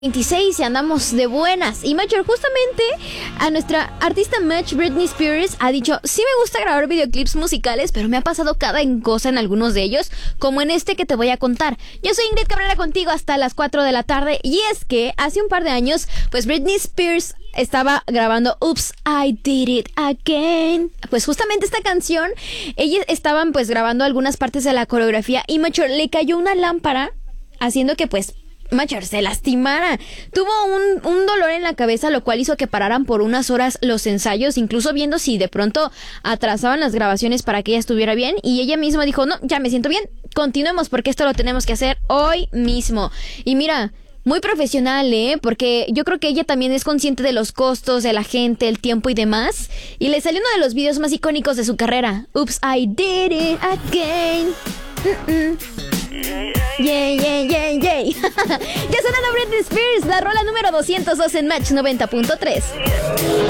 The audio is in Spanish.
26 y andamos de buenas. Y Major, justamente a nuestra artista Match, Britney Spears, ha dicho: sí me gusta grabar videoclips musicales, pero me ha pasado cada cosa en algunos de ellos, como en este que te voy a contar. Yo soy Ingrid Cabrera, contigo hasta las 4 de la tarde. Y es que hace un par de años, pues Britney Spears estaba grabando Oops, I Did It Again. Pues justamente esta canción, ellas estaban pues grabando algunas partes de la coreografía y Major, le cayó una lámpara, haciendo que pues Major se lastimara. Tuvo un dolor en la cabeza, lo cual hizo que pararan por unas horas los ensayos, incluso viendo si de pronto atrasaban las grabaciones para que ella estuviera bien. Y ella misma dijo: no, ya me siento bien, continuemos porque esto lo tenemos que hacer hoy mismo. Y mira, muy profesional, porque yo creo que ella también es consciente de los costos, de la gente, el tiempo y demás. Y le salió uno de los videos más icónicos de su carrera: Oops, I Did It Again. Yay, yay, yay, yay. Ya sonando Britney Spears, la rola número 202 en Match 90.3.